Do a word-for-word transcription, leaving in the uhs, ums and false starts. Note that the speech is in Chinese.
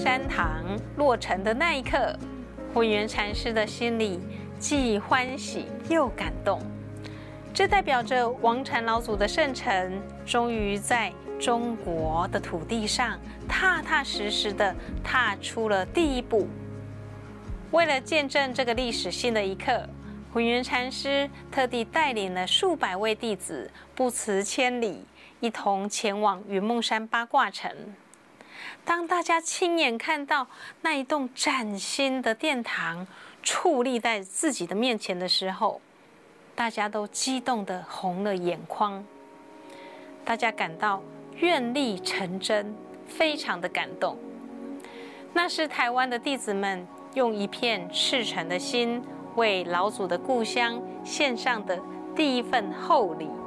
山堂落成的那一刻，混元禅师的心里既欢喜又感动。这代表着王禅老祖的圣尘终于在中国的土地上踏踏实实地踏出了第一步。为了见证这个历史性的一刻，混元禅师特地带领了数百位弟子不辞千里，一同前往云梦山八卦城。当大家亲眼看到那一栋崭新的殿堂矗立在自己的面前的时候，大家都激动得红了眼眶。大家感到愿力成真，非常的感动。那是台湾的弟子们用一片赤诚的心，为老祖的故乡献上的第一份厚礼。